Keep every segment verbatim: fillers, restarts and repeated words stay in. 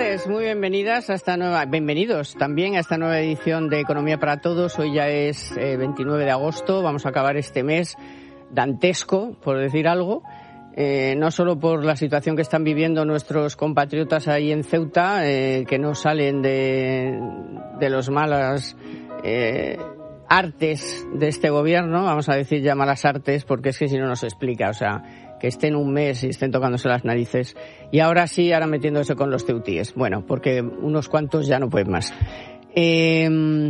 tardes, muy bienvenidas a esta nueva, bienvenidos también a esta nueva edición de Economía para Todos. Hoy ya es eh, veintinueve de agosto, vamos a acabar este mes dantesco, por decir algo, eh, no solo por la situación que están viviendo nuestros compatriotas ahí en Ceuta, eh, que no salen de, de los malas eh, artes de este gobierno, vamos a decir ya malas artes, porque es que si no nos explica, o sea, que estén un mes y estén tocándose las narices, y ahora sí, ahora metiéndose con los ceutíes. Bueno, porque unos cuantos ya no pueden más. Eh,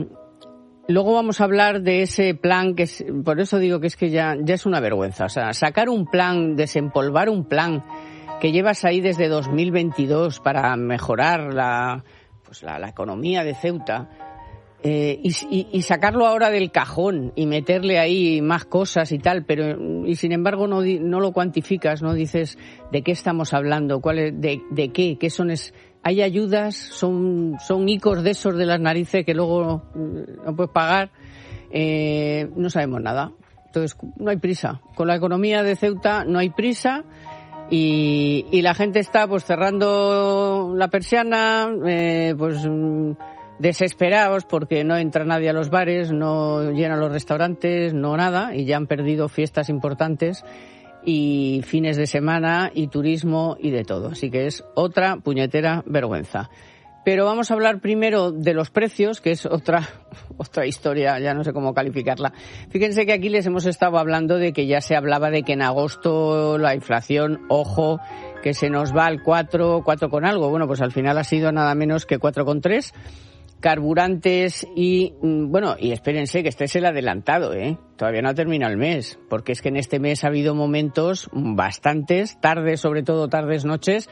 luego vamos a hablar de ese plan, que es, por eso digo que es que ya, ya es una vergüenza. O sea, sacar un plan, desempolvar un plan que llevas ahí desde dos mil veintidós para mejorar la, pues la, la economía de Ceuta, Eh, y, y, y sacarlo ahora del cajón y meterle ahí más cosas y tal, pero y sin embargo no, no lo cuantificas, no dices de qué estamos hablando, cuál es, de, de qué, qué son, es, hay ayudas, son, son icos de esos de las narices que luego no puedes pagar, eh, no sabemos nada. Entonces no hay prisa, con la economía de Ceuta no hay prisa. Y, y la gente está pues cerrando la persiana, eh, pues desesperados porque no entra nadie a los bares, no llenan los restaurantes, no nada, y ya han perdido fiestas importantes y fines de semana y turismo y de todo. Así que es otra puñetera vergüenza. Pero vamos a hablar primero de los precios, que es otra otra historia, ya no sé cómo calificarla. Fíjense que aquí les hemos estado hablando de que ya se hablaba de que en agosto la inflación, ojo, que se nos va al cuatro, cuatro con algo. Bueno, pues al final ha sido nada menos que cuatro con tres. Carburantes y, bueno, y espérense que este es el adelantado, ¿eh? Todavía no ha terminado el mes, porque es que en este mes ha habido momentos bastantes, tardes, sobre todo tardes, noches,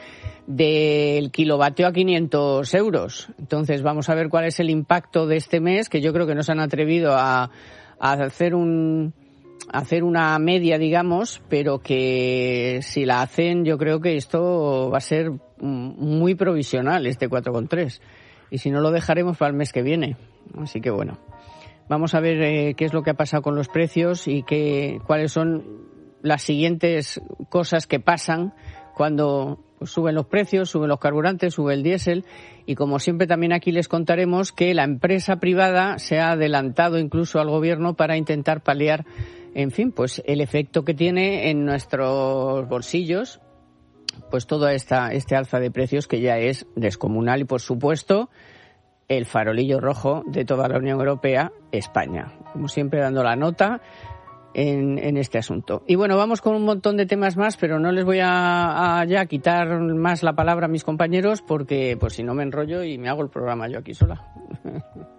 del kilovatio a quinientos euros. Entonces vamos a ver cuál es el impacto de este mes, que yo creo que no se han atrevido a, a hacer un, a hacer una media, digamos, pero que si la hacen yo creo que esto va a ser muy provisional, este cuatro con tres. Y si no, lo dejaremos para el mes que viene. Así que bueno, vamos a ver eh, qué es lo que ha pasado con los precios y qué, cuáles son las siguientes cosas que pasan cuando pues, suben los precios, suben los carburantes, sube el diésel. Y como siempre también aquí les contaremos que la empresa privada se ha adelantado incluso al gobierno para intentar paliar, en fin, pues el efecto que tiene en nuestros bolsillos, pues toda esta este alza de precios que ya es descomunal y, por supuesto, el farolillo rojo de toda la Unión Europea, España. Como siempre, dando la nota en, en este asunto. Y bueno, vamos con un montón de temas más, pero no les voy a, a ya quitar más la palabra a mis compañeros porque, pues si no me enrollo y me hago el programa yo aquí sola.